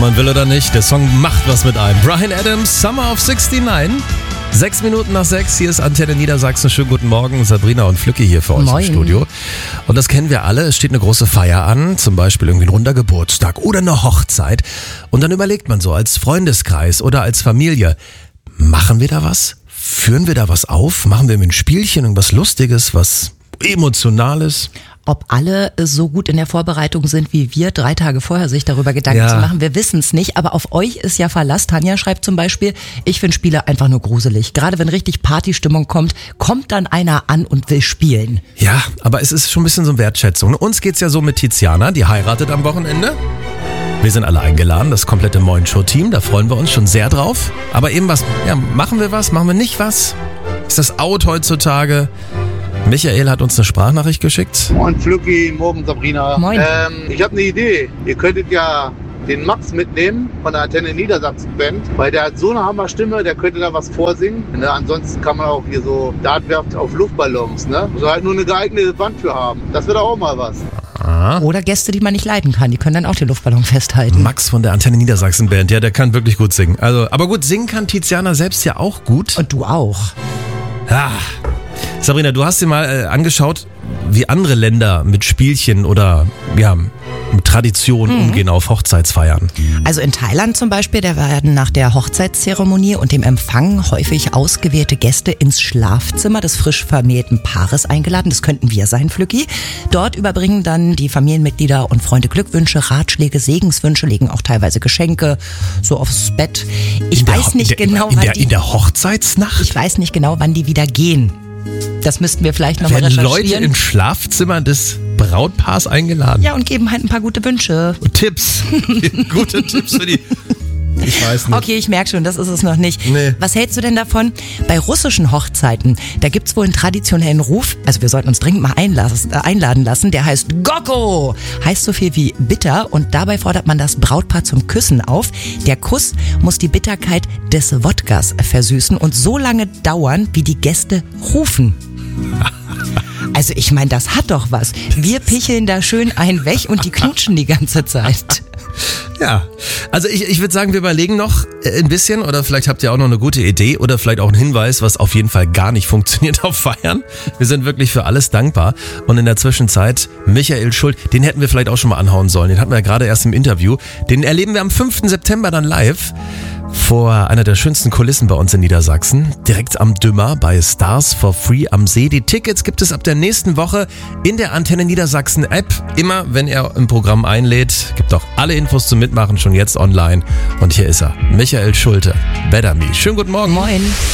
man will oder nicht, der Song macht was mit einem. Bryan Adams, Summer of 69. 6 Minuten nach 6, hier ist Antenne Niedersachsen. Schönen guten Morgen, Sabrina und Flücki hier für euch Moin. im Studio. Und das kennen wir alle, es steht eine große Feier an, zum Beispiel irgendwie ein runder Geburtstag oder eine Hochzeit. Und dann überlegt man so als Freundeskreis oder als Familie, machen wir da was? Führen wir da was auf? Machen wir mit ein Spielchen, irgendwas Lustiges, was Emotionales? Ob alle so gut in der Vorbereitung sind wie wir 3 Tage vorher, sich darüber Gedanken zu machen, wir wissen es nicht. Aber auf euch ist ja Verlass. Tanja schreibt zum Beispiel, ich finde Spiele einfach nur gruselig. Gerade wenn richtig Partystimmung kommt, kommt dann einer an und will spielen. Ja, aber es ist schon ein bisschen so eine Wertschätzung. Uns geht's ja so mit Tiziana, die heiratet am Wochenende. Wir sind alle eingeladen, das komplette Moin-Show-Team, da freuen wir uns schon sehr drauf. Aber eben was, ja, machen wir was, machen wir nicht was? Ist das out heutzutage? Michael hat uns eine Sprachnachricht geschickt. Moin Flücki, morgen Sabrina. Moin. Ich habe eine Idee. Ihr könntet ja den Max mitnehmen von der Antenne Niedersachsen Band, weil der hat so eine Hammerstimme, der könnte da was vorsingen. Ne? Ansonsten kann man auch hier so Dartwerft auf Luftballons, ne? Muss halt nur eine geeignete Band für haben. Das wäre doch auch mal was. Oder Gäste, die man nicht leiden kann, die können dann auch den Luftballon festhalten. Max von der Antenne Niedersachsen Band, ja, der kann wirklich gut singen. Also, aber gut, singen kann Tiziana selbst ja auch gut. Und du auch. Ah. Sabrina, du hast dir mal angeschaut, wie andere Länder mit Spielchen oder ja, mit Traditionen umgehen auf Hochzeitsfeiern. Also in Thailand zum Beispiel, da werden nach der Hochzeitszeremonie und dem Empfang häufig ausgewählte Gäste ins Schlafzimmer des frisch vermählten Paares eingeladen. Das könnten wir sein, Flücki. Dort überbringen dann die Familienmitglieder und Freunde Glückwünsche, Ratschläge, Segenswünsche, legen auch teilweise Geschenke so aufs Bett. Ich weiß nicht genau, in der Hochzeitsnacht? Ich weiß nicht genau, wann die wieder gehen. Das müssten wir vielleicht nochmal Werden recherchieren. Leute ins Schlafzimmer des Brautpaars eingeladen? Ja, und geben halt ein paar gute Wünsche. Und Tipps. Gute Tipps für die... Ich weiß nicht. Okay, ich merke schon, das ist es noch nicht. Nee. Was hältst du denn davon? Bei russischen Hochzeiten, da gibt's wohl einen traditionellen Ruf, also wir sollten uns dringend mal einladen lassen, der heißt Goko. Heißt so viel wie bitter und dabei fordert man das Brautpaar zum Küssen auf. Der Kuss muss die Bitterkeit des Wodkas versüßen und so lange dauern, wie die Gäste rufen. Also ich meine, das hat doch was. Wir picheln da schön einen weg und die knutschen die ganze Zeit. Ja, also ich würde sagen, wir überlegen noch ein bisschen oder vielleicht habt ihr auch noch eine gute Idee oder vielleicht auch einen Hinweis, was auf jeden Fall gar nicht funktioniert auf Feiern. Wir sind wirklich für alles dankbar und in der Zwischenzeit Michael Schuld, den hätten wir vielleicht auch schon mal anhauen sollen, den hatten wir ja gerade erst im Interview. Den erleben wir am 5. September dann live vor einer der schönsten Kulissen bei uns in Niedersachsen, direkt am Dümmer bei Stars for Free am See. Die Tickets gibt es ab der nächsten Woche in der Antenne Niedersachsen App. Immer, wenn er im Programm einlädt, gibt auch alle Infos zum Mitmachen schon jetzt online. Und hier ist er, Michael Schulte, Better Me. Schönen guten Morgen. Moin.